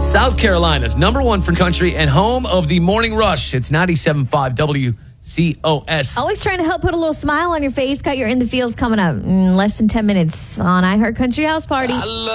South Carolina's number one for country and home of the Morning Rush. It's 97.5 WCOS. Always trying to help put a little smile on your face. Got your In the Fields coming up in less than 10 minutes on iHeart Country House Party.